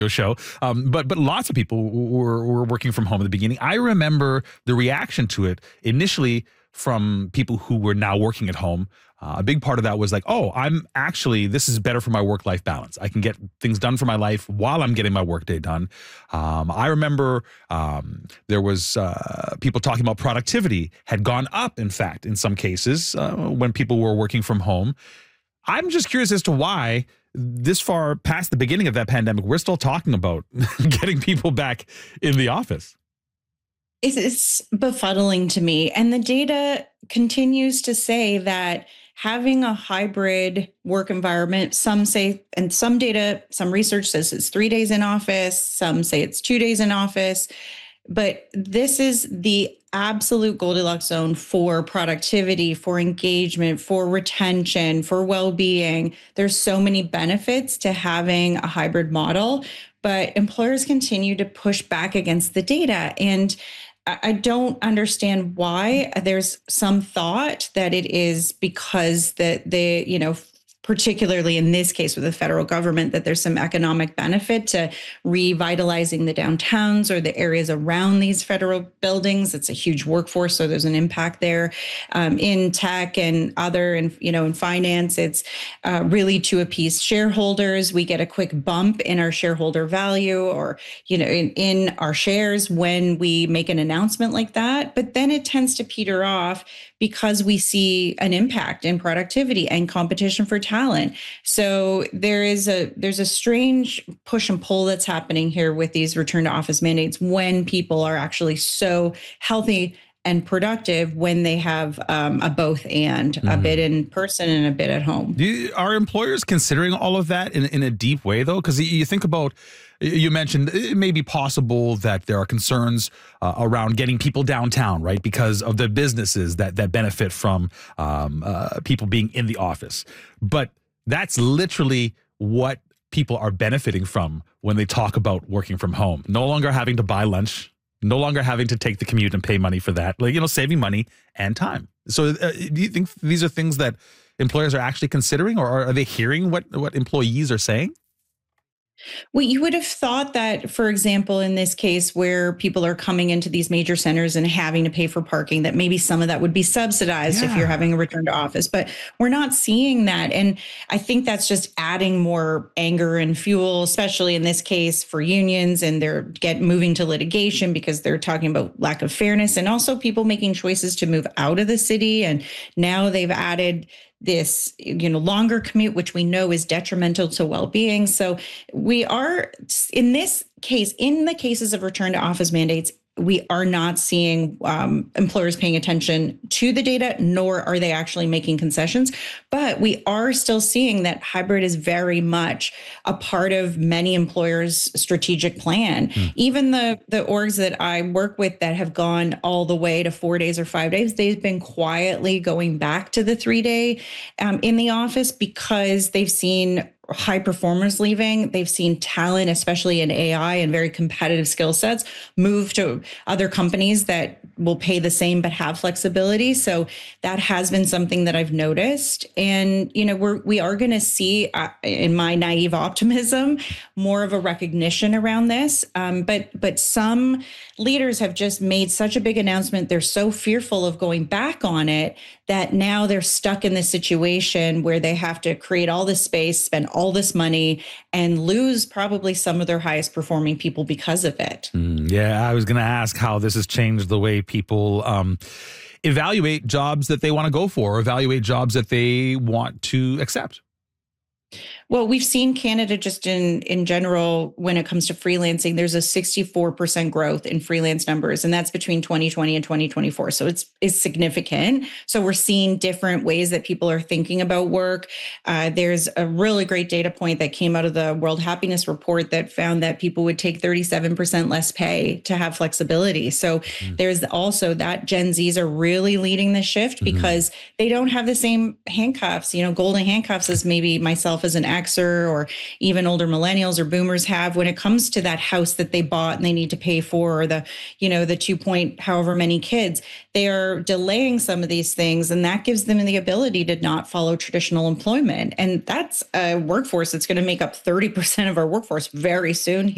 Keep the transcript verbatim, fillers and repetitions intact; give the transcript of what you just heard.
show. Um, but but lots of people were, were working from home at the beginning. I remember the reaction to it initially from people who were now working at home. Uh, a big part of that was like, oh, I'm actually, this is better for my work-life balance. I can get things done for my life while I'm getting my workday done. Um, I remember um, there was uh, people talking about productivity had gone up, in fact, in some cases uh, when people were working from home. I'm just curious as to why this far past the beginning of that pandemic, we're still talking about getting people back in the office. It's befuddling to me. And the data continues to say that having a hybrid work environment, some say, and some data, some research says it's three days in office, some say it's two days in office, but this is the absolute Goldilocks zone for productivity, for engagement, for retention, for well-being. There's so many benefits to having a hybrid model, but employers continue to push back against the data. And I don't understand why. There's some thought that it is because that they, you know, particularly in this case with the federal government, that there's some economic benefit to revitalizing the downtowns or the areas around these federal buildings. It's a huge workforce, so there's an impact there. Um, in tech and other, and you know, in finance, it's uh, really to appease shareholders. We get a quick bump in our shareholder value, or you know, in, in our shares when we make an announcement like that. But then it tends to peter off because we see an impact in productivity and competition for talent. So there is a there's a strange push and pull that's happening here with these return to office mandates when people are actually so healthy and productive when they have um, a both and, mm-hmm. a bit in person and a bit at home. Do you, are employers considering all of that in, in a deep way, though? Because you think about, you mentioned it may be possible that there are concerns uh, around getting people downtown, right? Because of the businesses that, that benefit from um, uh, people being in the office. But that's literally what people are benefiting from when they talk about working from home. No longer having to buy lunch, no longer having to take the commute and pay money for that, like, you know, saving money and time. So uh, do you think these are things that employers are actually considering, or are they hearing what, what employees are saying? Well, you would have thought that, for example, in this case where people are coming into these major centers and having to pay for parking, that maybe some of that would be subsidized yeah. if you're having a return to office. But we're not seeing that. And I think that's just adding more anger and fuel, especially in this case for unions. And they're get moving to litigation because they're talking about lack of fairness, and also people making choices to move out of the city. And now they've added this, you know, longer commute, which we know is detrimental to well-being. So we are, in this case, in the cases of return to office mandates, we are not seeing um, employers paying attention to the data, nor are they actually making concessions. But we are still seeing that hybrid is very much a part of many employers' strategic plan. Mm. Even the, the orgs that I work with that have gone all the way to four days or five days, they've been quietly going back to the three day um, in the office because they've seen high performers leaving. They've seen talent, especially in A I and very competitive skill sets, move to other companies that will pay the same but have flexibility. So that has been something that I've noticed. And, you know, we're, we are going to see, uh, in my naive optimism, more of a recognition around this. Um, but, but some leaders have just made such a big announcement. They're so fearful of going back on it that now they're stuck in this situation where they have to create all this space, spend all this money, and lose probably some of their highest performing people because of it. Mm, yeah, I was going to ask how this has changed the way people um, evaluate jobs that they want to go for, or evaluate jobs that they want to accept. Well, we've seen Canada just in, in general, when it comes to freelancing, there's a sixty-four percent growth in freelance numbers, and that's between twenty twenty and twenty twenty-four. So it's, it's significant. So we're seeing different ways that people are thinking about work. Uh, there's a really great data point that came out of the World Happiness Report that found that people would take thirty-seven percent less pay to have flexibility. So mm-hmm. there's also that Gen Zs are really leading the shift mm-hmm. because they don't have the same handcuffs, you know, golden handcuffs as maybe myself as an Xer or even older millennials or boomers have when it comes to that house that they bought and they need to pay for, or the, you know, the two point however many kids. They are delaying some of these things, and that gives them the ability to not follow traditional employment. And that's a workforce that's going to make up thirty percent of our workforce very soon here.